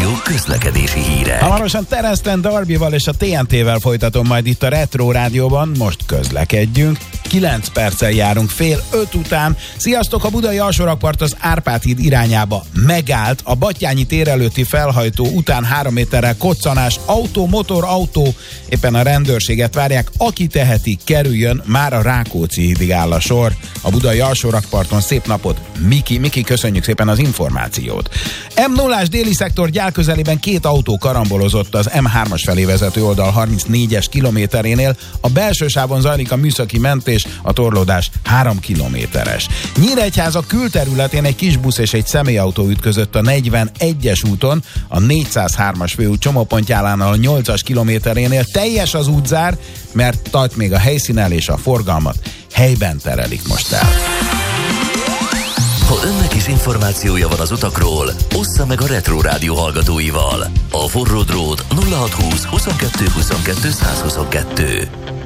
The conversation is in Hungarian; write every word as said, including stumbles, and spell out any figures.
Rádió közlekedési híre. Hamarosan Tereszten Darbyval és a té en té-vel folytatom majd itt a Retro Rádióban. Most közlekedjünk. kilenc perccel járunk fél öt után. Sziasztok! A budai alsórakpart az Árpád híd irányába megállt. A Battyányi tér előtti felhajtó után három méterrel koccanás, autó, motor, autó. Éppen a rendőrséget várják. Aki teheti, kerüljön, már a Rákóczi hídig áll a sor. A budai alsórakparton szép napot. Miki, Miki, köszönjük szépen az információt. em nullás déli szektor gyár közelében két autó karambolozott az em hármas felé vezető oldal harmincnégyes kilométerénél. A belső sávon zajlik a műszaki mentés, a torlódás három kilométeres. Nyíregyháza külterületén egy kis busz és egy személyautó ütközött a negyvenegyes úton, a négyszázhármas főút csomópontjánál a nyolcas kilométerénél. Teljes az útzár, mert tart még a helyszínen és a forgalmat helyben terelik most el. Ha önnek is információja van az utakról, ossza meg a Retro Rádió hallgatóival. A forró drót nulla hatszázhúsz huszonkettő huszonkettő százhuszonkettő.